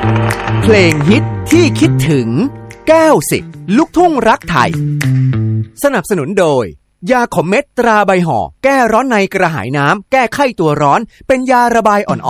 เพลงฮิตที่คิดถึง90ลูกทุ่งรักไทยสนับสนุนโดยยาขมเม็ดตราใบห่อแก้ร้อนในกระหายน้ำแก้ไข้ตัวร้อนเป็นยาระบายอ่อน